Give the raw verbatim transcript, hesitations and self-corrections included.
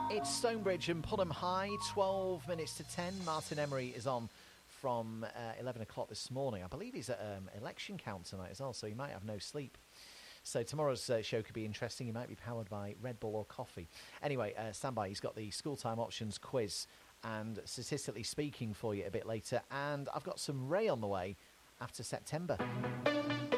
It's Stonebridge and Putnam High, twelve minutes to ten. Martin Emery is on from uh, eleven o'clock this morning. I believe he's at um, election count tonight as well, so he might have no sleep. So tomorrow's uh, show could be interesting. He might be powered by Red Bull or coffee. Anyway, uh, stand by. He's got the school time options quiz and statistically speaking for you a bit later. And I've got some Ray on the way after September.